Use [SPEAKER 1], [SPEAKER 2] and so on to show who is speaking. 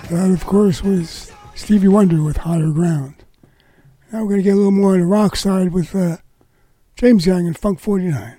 [SPEAKER 1] That, of course, was Stevie Wonder with Higher Ground. Now we're going to get a little more on the rock side with James Young and Funk 49.